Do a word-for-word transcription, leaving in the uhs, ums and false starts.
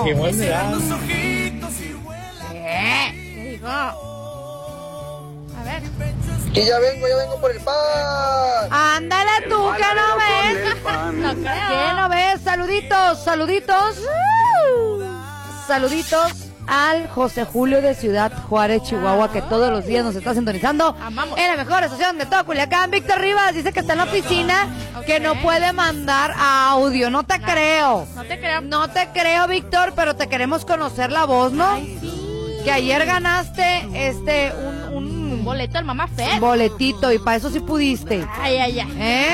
Qué buen mirada. ¿Qué? ¿Qué dijo? A ver. Y ya vengo, ya vengo por el pan. Ándale tú, que no ves. No creo. ¿Qué no ves? Saluditos, saluditos. Uh, saluditos al José Julio de Ciudad Juárez, Chihuahua, que todos los días nos está sintonizando. Amamos. En la mejor estación de todo Culiacán. Víctor Rivas dice que está en la oficina, Ok. que no puede mandar audio. No te creo. No te creo. No te creo, Víctor, pero te queremos conocer la voz, ¿no? Ay, sí. Que ayer ganaste este un, un Un boleto al Mamá Fest. boletito y para eso sí pudiste. Ay, ay, ay. ¿Eh?